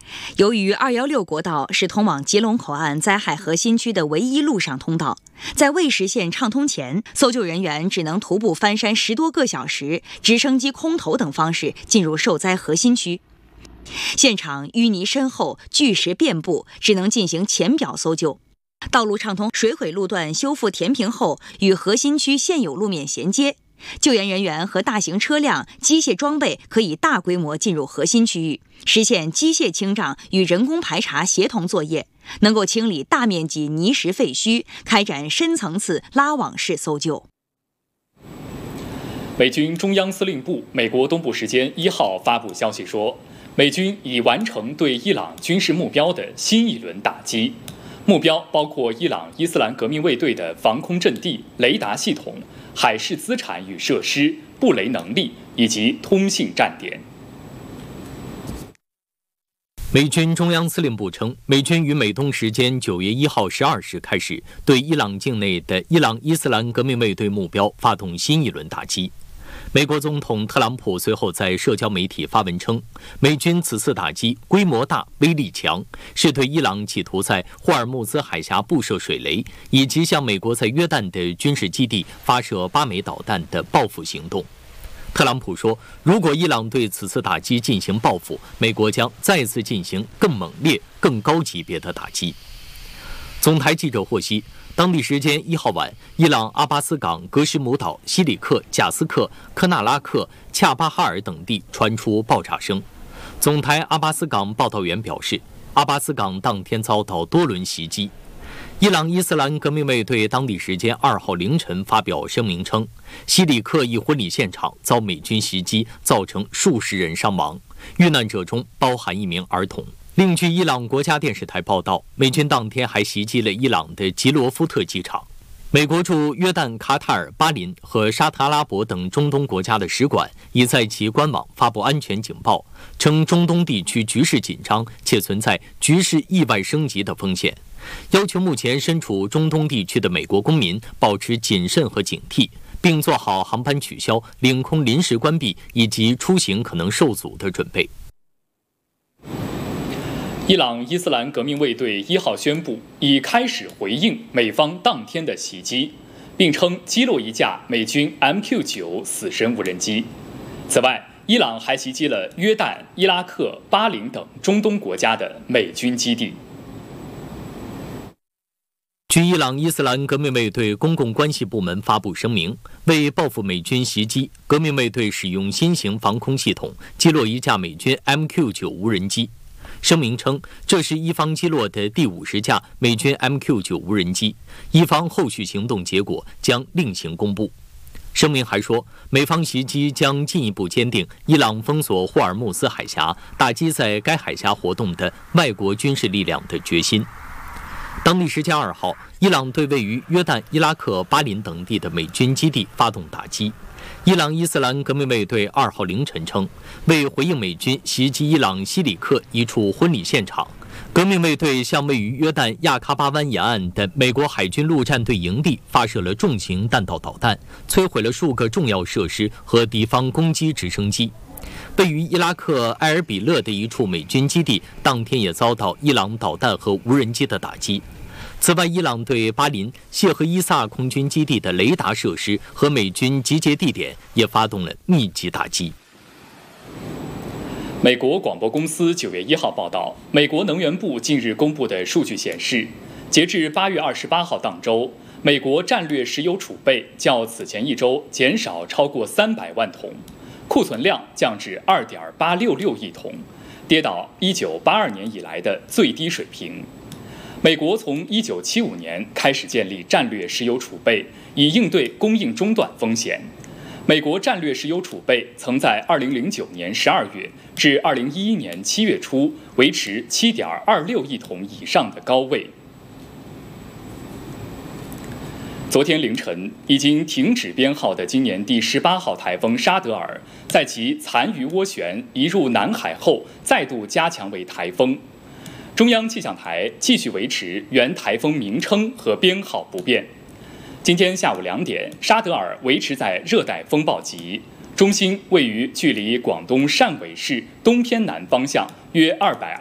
由于216国道是通往吉隆口岸在海河新区的唯一陆上通道，在未实现畅通前，搜救人员只能徒步翻山10多个小时，直升机空投等方式进入受灾核心区。现场淤泥深厚，巨石遍布，只能进行浅表搜救。道路畅通，水毁路段修复填平后，与核心区现有路面衔接。救援人员和大型车辆、机械装备可以大规模进入核心区域，实现机械清障与人工排查协同作业，能够清理大面积泥石废墟，开展深层次拉网式搜救。 美军中央司令部美国东部时间1号发布消息说，美军已完成对伊朗军事目标的新一轮打击，目标包括伊朗伊斯兰革命卫队的防空阵地、雷达系统、海事资产与设施、布雷能力以及通信站点。 美军中央司令部称，美军于美东时间9月1号12时开始对伊朗境内的伊朗伊斯兰革命卫队目标发动新一轮打击。美国总统特朗普随后在社交媒体发文称，美军此次打击规模大、威力强，是对伊朗企图在霍尔木兹海峡布设水雷，以及向美国在约旦的军事基地发射8枚导弹的报复行动。特朗普说，如果伊朗对此次打击进行报复，美国将再次进行更猛烈、更高级别的打击。总台记者获悉，当地时间1号晚，伊朗阿巴斯港、格什姆岛、西里克、贾斯克、科纳拉克、恰巴哈尔等地传出爆炸声。总台阿巴斯港报道员表示，阿巴斯港当天遭到多轮袭击。伊朗伊斯兰革命卫队当地时间2号凌晨发表声明称，西里克一婚礼现场遭美军袭击，造成数十人伤亡，遇难者中包含1名儿童。另据伊朗国家电视台报道，美军当天还袭击了伊朗的吉罗夫特机场。美国驻约旦、卡塔尔、巴林和沙特阿拉伯等中东国家的使馆已在其官网发布安全警报，称中东地区局势紧张且存在局势意外升级的风险，要求目前身处中东地区的美国公民保持谨慎和警惕，并做好航班取消、领空临时关闭以及出行可能受阻的准备。 伊朗伊斯兰革命卫队1号宣布，已开始回应美方当天的袭击，并称击落一架美军 MQ-9 死神无人机。此外，伊朗还袭击了约旦、伊拉克、巴林等中东国家的美军基地。 据伊朗伊斯兰革命卫队公共关系部门发布声明，为报复美军袭击，革命卫队使用新型防空系统击落一架美军 MQ-9 无人机。声明称，这是伊方击落的第50架美军 MQ-9 无人机，伊方后续行动结果将另行公布。声明还说，美方袭击将进一步坚定伊朗封锁霍尔木兹海峡、打击在该海峡活动的外国军事力量的决心。当地时间2号，伊朗对位于约旦、伊拉克、巴林等地的美军基地发动打击。伊朗伊斯兰革命卫队2号凌晨称，为回应美军袭击伊朗西里克一处婚礼现场，革命卫队向位于约旦亚喀巴湾沿岸的美国海军陆战队营地发射了重型弹道导弹，摧毁了数个重要设施和敌方攻击直升机。位于伊拉克埃尔比勒的一处美军基地当天也遭到伊朗导弹和无人机的打击。此外，伊朗对巴林谢赫伊萨空军基地的雷达设施和美军集结地点也发动了密集打击。 美国广播公司9月1号报道，美国能源部近日公布的数据显示，截至8月28号当周，美国战略石油储备较此前一周减少超过300万桶，库存量降至2.866亿桶，跌到1982年以来的最低水平。美国从1975年开始建立战略石油储备，以应对供应中断风险。美国战略石油储备曾在2009年12月至2011年7月初维持7.26亿桶以上的高位。昨天凌晨，已经停止编号的今年第18号台风沙德尔，在其残余涡旋移入南海后，再度加强为台风。中央气象台继续维持原台风名称和编号不变。今天下午2点，沙德尔维持在热带风暴级，中心位于距离广东汕尾市东偏南方向约220